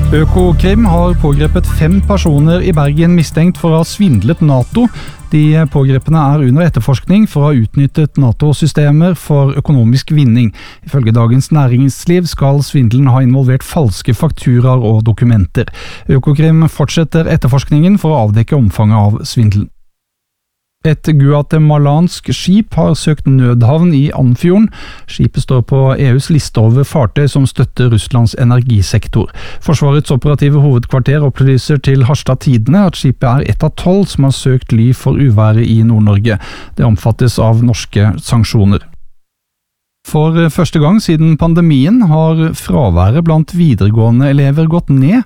Økokrim har pågrepet 5 personer i Bergen mistenkt for å ha svindlet NATO. De pågrepene er under etterforskning for å ha utnyttet NATO-systemer for økonomisk vinning. Ifølge Dagens Næringsliv skal svindelen ha involvert falske fakturaer og dokumenter. Økokrim fortsetter etterforskningen for å avdekke omfanget av svindelen. Et guatemalansk skip har søkt nødhavn i Andfjorden. Skipet står på EUs liste over fartøy som støtter Russlands energisektor. Forsvarets operative hovedkvarter opplyser til Harstad Tidende at skipet er et av 12 som har søkt ly for uværet i Nord-Norge. Det omfattes av norske sanksjoner. For første gang siden pandemien har fraværet blant videregående elever gått ned.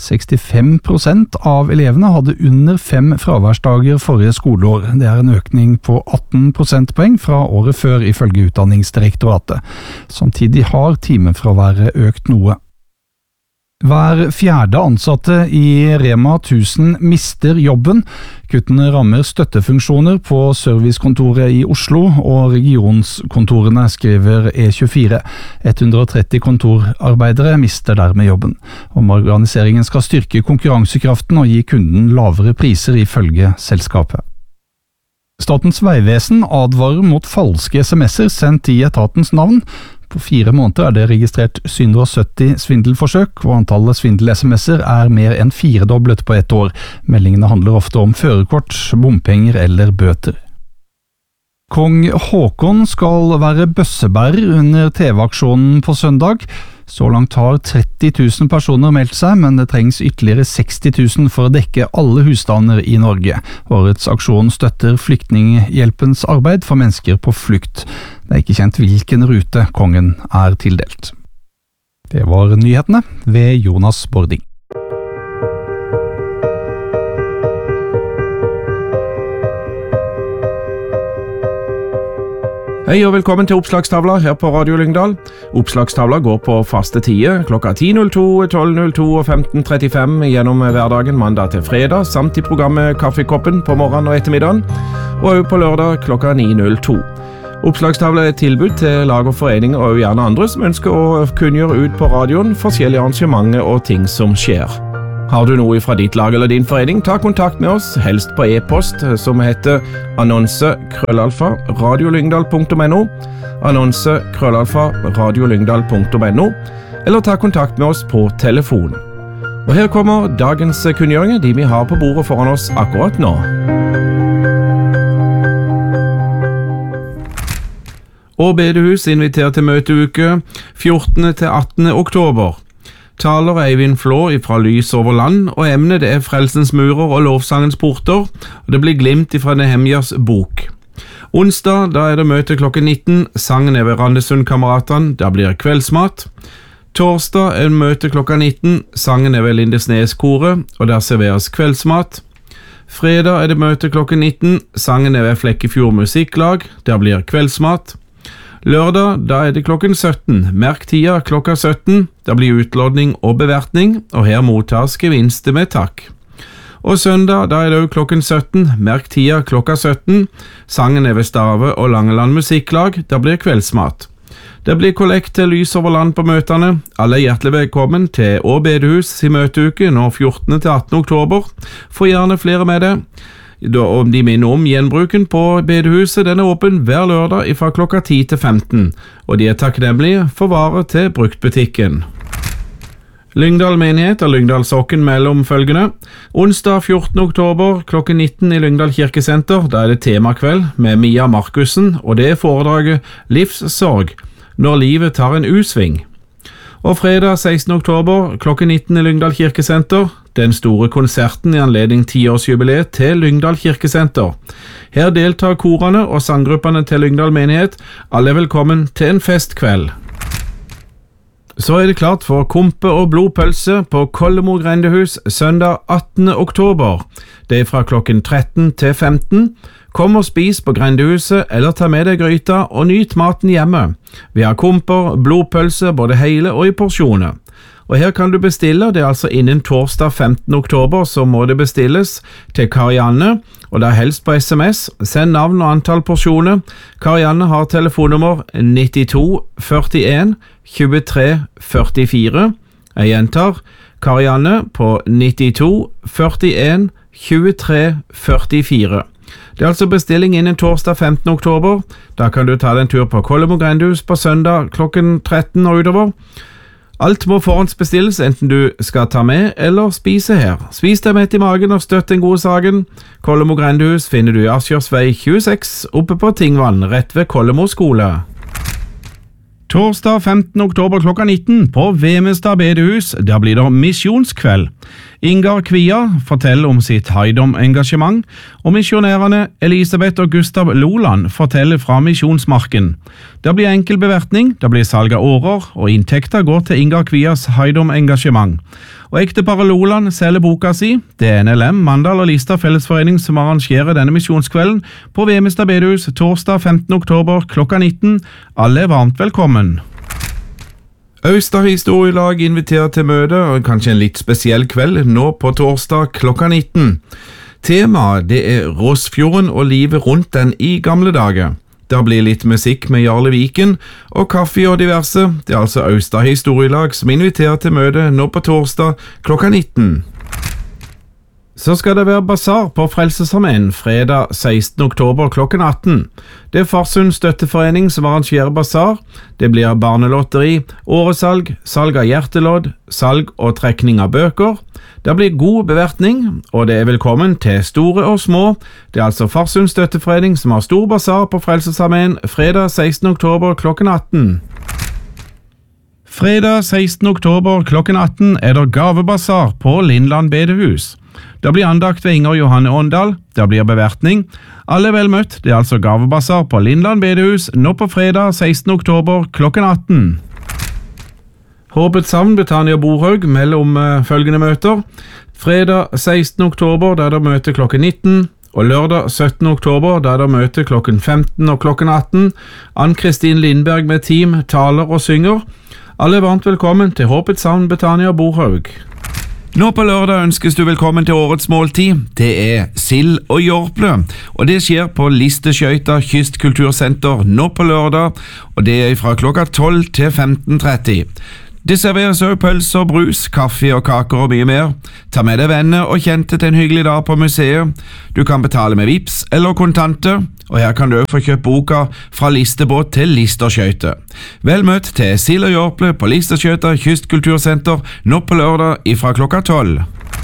65% av elevene hadde under 5 fraværsdager forrige skoleår. Det er en økning på 18 prosentpoeng fra året før, ifølge Utdanningsdirektoratet. Samtidig har timefraværet økt noe. Hver 4. ansatte i Rema 1000 mister jobben. Kuttene rammer støttefunksjoner på servicekontoret i Oslo og regionskontorene, skriver E24. 130 kontorarbeidere mister dermed jobben. Omorganiseringen skal styrke konkurransekraften og gi kunden lavere priser, ifølge selskapet. Statens vegvesen advarer mot falske sms'er sendt i etatens navn. På 4 måneder er det registrert 770 svindelforsøk, og antallet svindel-sms'er er mer enn 4-doblet på ett år. Meldingene handler ofte om førerkort, bompenger eller bøter. Kong Haakon skal være bøssebærer under TV-aksjonen på søndag. Så langt har 30 000 personer meldt seg, men det trengs ytterligere 60 000 for å dekke alle husstander i Norge. Årets aksjon støtter Flyktninghjelpens arbeid for mennesker på flukt. Det er ikke kjent hvilken rute kongen er tildelt. Det var nyhetene ved Jonas Bording. Hei og velkommen til Oppslagstavla her på Radio Lyngdal. Oppslagstavla går på faste tider klokka 10.02, 12.02 og 15.35 gjennom hverdagen mandag til fredag, samt i programmet Kaffekoppen på morgenen og ettermiddagen, og også på lørdag klokka 9.02. Oppslagstavla er et tilbud til lag og foreninger og gjerne andre som ønsker å kunngjøre ut på radioen forskjellige arrangementer og ting som skjer. Har du noe fra ditt lag eller din forening, ta kontakt med oss, helst på e-post som heter annonse@radiolyngdal.no, annonse@radiolyngdal.no, eller ta kontakt med oss på telefon. Og her kommer dagens kunngjøringer, de vi har på bordet foran oss akkurat nå. Og bedehus inviterer til møteuke 14. til 18. oktober. Taler Eivind Flå fra Lys over land, og emnet det er Frelsens murer og lovsangens porter, og det blir glimt fra Nehemjas bok. Onsdag, da er det møte klokken 19, sangen er ved Randesundkameratene, da blir kveldsmat. Torsdag er møte klokka 19, sangen er ved Lindesneskoret, og der serveres kveldsmat. Fredag er det møte klokken 19, sangen er ved Flekkefjord musikklag, der blir kveldsmat. Lørdag, da er det klokken 17, merk tida klokka 17, da blir utlodning og bevertning, og her mottas gevinster med takk. Og søndag, da er det også klokken 17, merk tida klokka 17, sangen er ved Stave og Langeland musikklag, da blir kveldsmat. Det blir kollekt til Lys over land på møtene. Alle er hjertelig velkommen til Å bedehus i møteuke nå 14. til 18. oktober. Få gjerne flere med det. Og de minner om gjenbruken på bedehuset, den er åpen hver lørdag fra klokka 10 til 15, og de er takknemlige for varer til bruktbutikken. Lyngdal menighet og Lyngdalsokken mellom følgende. Onsdag 14. oktober klokken 19 i Lyngdal kirkesenter, da er det temakveld med Mia Markussen, og det er foredraget Livssorg, når livet tar en usving. Og fredag 16. oktober klokken 19 i Lyngdal kirkesenter, den store konserten i anledning 10-årsjubileet til Lyngdal kirkesenter. Her deltar korene og sanggruppene til Lyngdal menighet. Alle er velkommen til en festkveld. Så er det klart for kompe og blodpølse på Kollemo grendehus søndag 18. oktober. Det er fra klokken 13 til 15. Kom og spis på grendehuset, eller ta med deg gryta og nyt maten hjemme. Vi har komper, blodpølse, både hele og i porsjoner. Og her kan du bestille, det er altså innen torsdag 15. oktober, så må det bestilles til Karianne, og det er helst på SMS. Send navn og antall porsjoner. Karianne har telefonnummer 92 41 23 44, Jeg gjentar, Karianne på 92 41 23 44. Det er altså bestilling innen torsdag 15. oktober. Da kan du ta deg en tur på Kollemo Grendehus på søndag klokken 13 og utover. Alt må forhåndsbestilles, enten du skal ta med eller spise her. Spis deg mett i magen og støtt den gode saken. Kollemo Grendehus finner du i Askjørsvei 26, oppe på Tingvann, rett ved Kollemo skole. Torsdag 15. oktober klokka 19 på Vemestad bedehus, der blir det misjonskveld. Ingar Kvia forteller om sitt Haidom-engasjement, og misjonærene Elisabeth og Gustav Loland forteller fra misjonsmarken. Det blir enkel bevertning, det blir salg av årer, og inntekter går til Ingar Kvias Haidom-engasjement. Og ekteparet Loland selger boka si. Det er NLM, Mandal og Lista fellesforening som arrangerer denne misjonskvelden på Vemestad bedehus torsdag 15. oktober klokka 19. Alle er varmt velkommen. Austad historielag inviterer til møte, og kanskje en litt spesiell kveld, nå på torsdag klokka 19. Temaet det er Rossfjorden og livet rundt den i gamle dager. Der blir litt musikk med Jarle Viken, og kaffe og diverse. Det er altså Austad historielag som inviterer til møte nå på torsdag klokka 19. Så skal det være basar på Frelsesarmeen fredag 16. oktober klokken 18. Det er Farsund støtteforening som arrangerer basar. Det blir barnelotteri, åresalg, salg av hjertelodd, salg og trekning av bøker. Det blir god bevertning, og det er velkommen til store og små. Det er altså Farsund støtteforening som har stor basar på Frelsesarmeen fredag 16. oktober klokken 18. Fredag 16. oktober klokken 18 er det gavebasar på Lindland bedehus. Det blir andakt ved Inger Johanne Åndal, det blir bevertning. Alle er vel møtt, det er altså gavebasar på Lindland bedehus nå på fredag 16. oktober klokken 18. Håpets Havn, Betania Borhaug, mellom følgende møter. Fredag 16. oktober, der er det møte klokken 19, og lørdag 17. oktober, der er det møte klokken 15 og klokken 18. Ann-Kristin Lindberg med team taler og synger. Alle er varmt velkommen til Håpets Havn, Betania Borhaug. Nå på lørdag ønskes du velkommen til årets måltid. Det er sild og jorple, og det skjer på Listeskøyta Kystkultursenter nå på lørdag, og det er fra klokka 12 til 15:30. Det serveres også pølser, brus, kaffe og kaker og mye mer. Ta med deg venner og kjente til en hyggelig dag på museet. Du kan betale med Vips eller kontanter, og her kan du også få kjøpt boka Fra listebåt til listerskøyte. Vel møtt til sild og jorple på Listeskøyta Kystkultursenter nå på lørdag ifra klokka 12.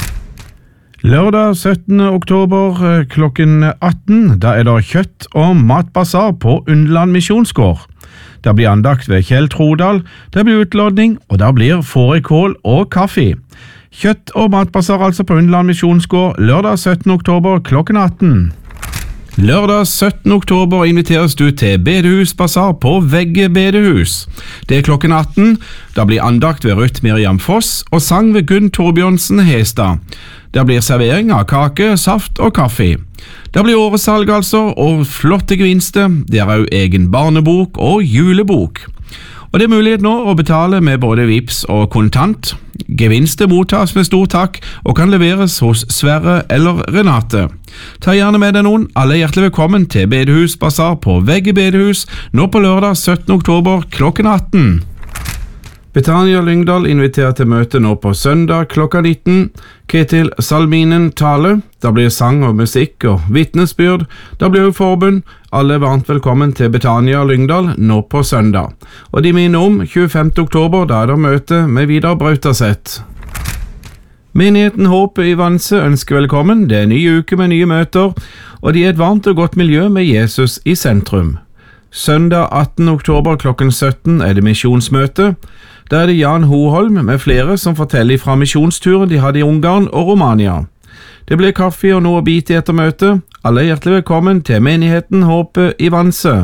Lørdag 17. oktober klokken 18, da er det kjøtt- og matbasar på Undland misjonsgård. Det blir andakt ved Kjell Trodal, det blir utlodning, og det blir fårikål og kaffe. Kjøtt- og matbasar altså på Undland misjonsgård lørdag 17. oktober klokken 18. Lørdag 17. oktober inviteres du til bedehusbasar på Vegge bedehus. Det er klokken 18, da blir andakt ved Ruth Miriam Foss og sang ved Gunn Torbjørnsen Hestad. Det blir servering av kake, saft og kaffe. Det blir åresalg altså, og flotte gevinster. Det er også egen barnebok og julebok. Og det er mulighet nå å betale med både Vips og kontant. Gevinster mottas med stor takk og kan leveres hos Sverre eller Renate. Ta gjerne med deg noen. Alle er hjertelig velkommen til bedehusbasar på Vegge bedehus nå på lørdag 17. oktober klokken 18. Betania Lyngdal inviterer til møte nå på søndag klokka 19. Ketil Salminen taler. Da blir sang og musikk og vitnesbyrd. Da blir jo forbund. Alle er varmt velkommen til Betania Lyngdal nå på søndag. Og de minner om 25. oktober, da er det møte med Vidar Brautaseth. Menigheten Håpet i Vanse ønsker velkommen. Det er en ny uke med nye møter, og de er et varmt og godt miljø med Jesus i sentrum. Søndag 18. oktober klokken 17 er det misjonsmøte. Der er det Jan Hoholm med flere som forteller fra misjonsturen de hadde i Ungarn og Romania. Det blir kaffe og noe å bite etter møtet. Alle er hjertelig velkommen til Menigheten Håpet i Vanse.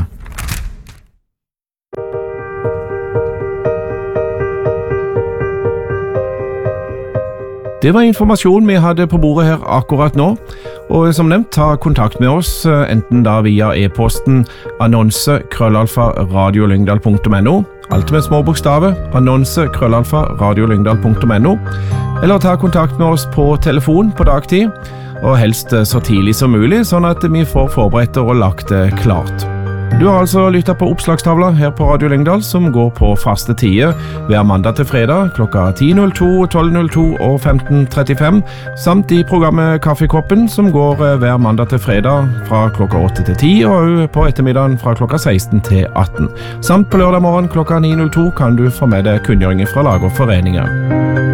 Det var informasjon vi hadde på bordet her akkurat nå, og som nevnt, ta kontakt med oss, enten da via e-posten annonse@radiolyngdal.no, alt med små bokstaver, annonse@radiolyngdal.no, eller ta kontakt med oss på telefon på dagtid, og helst så tidlig som mulig, sånn at vi får forberedt og lagt det klart. Du har altså lyttet på Oppslagstavla her på Radio Lyngdal, som går på faste tider hver mandag til fredag klokka 10.02, 12.02 og 15.35, samt i programmet Kaffekoppen, som går hver mandag til fredag fra klokka 8 til 10, og også på ettermiddagen fra klokka 16 til 18. Samt på lørdag morgen klokka 9.02 kan du få med deg kunngjøringer fra lag og foreninger.